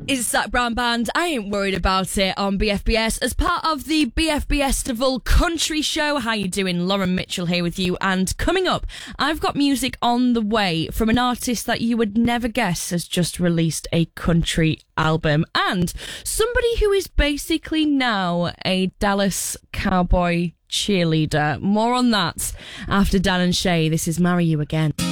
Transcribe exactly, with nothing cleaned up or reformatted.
It's Zach Brown Band. I ain't worried about it on B F B S as part of the B F B S-tival Country Show. How you doing? Lauren Mitchell here with you. And coming up, I've got music on the way from an artist that you would never guess has just released a country album, and somebody who is basically now a Dallas Cowboy cheerleader. More on that after Dan and Shay. This is Marry You Again.